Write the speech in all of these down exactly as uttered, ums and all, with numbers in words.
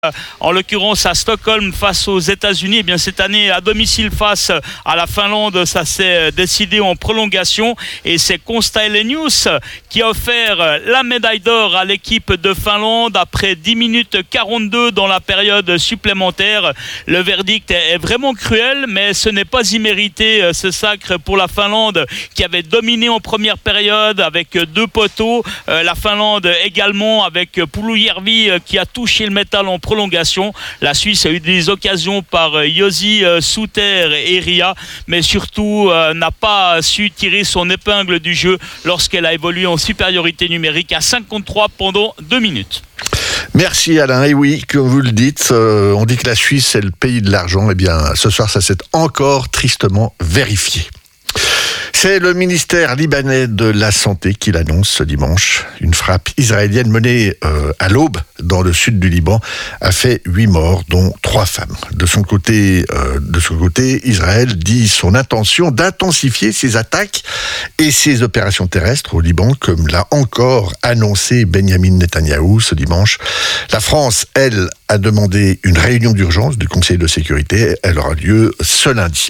En l'occurrence à Stockholm face aux États-Unis. Eh bien cette année à domicile face à la Finlande, ça s'est décidé en prolongation et c'est Konsta Helenius qui a offert la médaille d'or à l'équipe de Finlande après dix minutes quarante-deux dans la période supplémentaire. Le verdict est vraiment cruel, mais ce n'est pas immérité ce sacre pour la Finlande qui avait dominé en première période avec deux poteaux. La Finlande également avec Pulujärvi qui a touché le métal en prolongation. La Suisse a eu des occasions par Josi Suter et Ria, mais surtout euh, n'a pas su tirer son épingle du jeu lorsqu'elle a évolué en supériorité numérique à cinquante-trois pendant deux minutes. Merci Alain. Et oui, comme vous le dites, euh, on dit que la Suisse est le pays de l'argent. Eh bien, ce soir, ça s'est encore tristement vérifié. C'est le ministère libanais de la Santé qui l'annonce ce dimanche. Une frappe israélienne menée euh, à l'aube dans le sud du Liban a fait huit morts, dont trois femmes. De son côté, euh, de son côté, Israël dit son intention d'intensifier ses attaques et ses opérations terrestres au Liban, comme l'a encore annoncé Benjamin Netanyahou ce dimanche. La France, elle, a demandé une réunion d'urgence du Conseil de sécurité. Elle aura lieu ce lundi.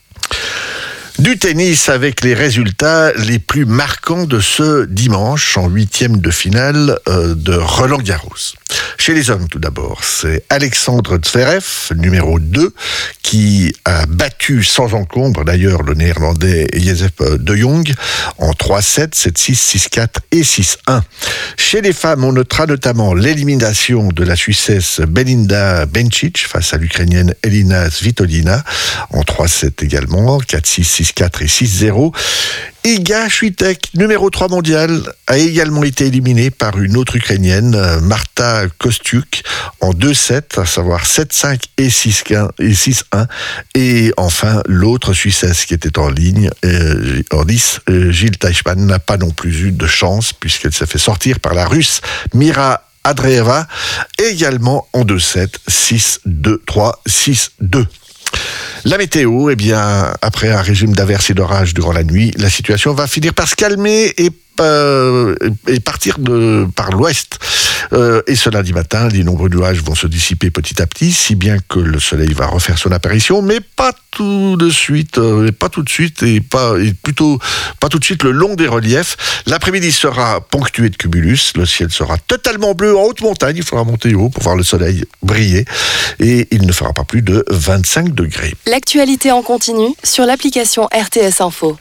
Du tennis avec les résultats les plus marquants de ce dimanche en huitième de finale euh, de Roland-Garros. Chez les hommes tout d'abord, c'est Alexandre Zverev, numéro deux, qui a battu sans encombre d'ailleurs le néerlandais Joseph de Jong en trois sept, sept six, six quatre et six un. Chez les femmes, on notera notamment l'élimination de la Suissesse Belinda Bencic face à l'Ukrainienne Elina Svitolina en trois sept également, quatre six, six quatre et six zéro. Iga Swiatek, numéro trois mondial, a également été éliminée par une autre Ukrainienne, Marta Kostyuk, en deux sept, à savoir sept cinq et six un. Et enfin, l'autre Suissesse qui était en ligne, euh, en lice, euh, Gilles Teichmann, n'a pas non plus eu de chance, puisqu'elle s'est fait sortir par la Russe Mira Andreeva, également en deux sept, six deux, trois, six deux. La météo, eh bien, après un régime d'averses et d'orages durant la nuit, la situation va finir par se calmer et, euh, et partir de, par l'ouest. Euh, et ce lundi matin, les nombreux nuages vont se dissiper petit à petit, si bien que le soleil va refaire son apparition, mais pas tout de suite, euh, pas tout de suite, et pas, et plutôt pas tout de suite le long des reliefs. L'après-midi sera ponctué de cumulus, le ciel sera totalement bleu en haute montagne, il faudra monter haut pour voir le soleil briller, et il ne fera pas plus de vingt-cinq degrés. L'actualité en continu sur l'application R T S Info.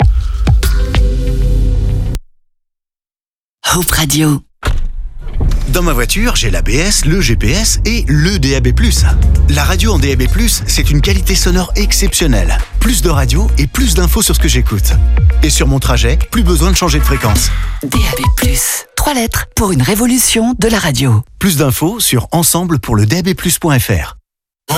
Hope Radio. Dans ma voiture, j'ai l'A B S, le G P S et le D A B plus. La radio en D A B plus, c'est une qualité sonore exceptionnelle. Plus de radio et plus d'infos sur ce que j'écoute. Et sur mon trajet, plus besoin de changer de fréquence. D A B plus. Trois lettres pour une révolution de la radio. Plus d'infos sur ensemble pour le D A B plus point F R.